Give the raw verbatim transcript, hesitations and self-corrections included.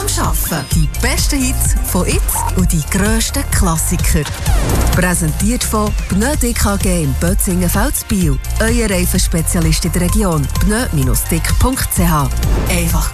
Arbeiten. Die besten Hits von jetzt und die grössten Klassiker. Präsentiert von Pneu D K G in Bötzingen-Veldsbiel. Euer Reifenspezialist in der Region. pneu Bindestrich dick punkt c h. Einfach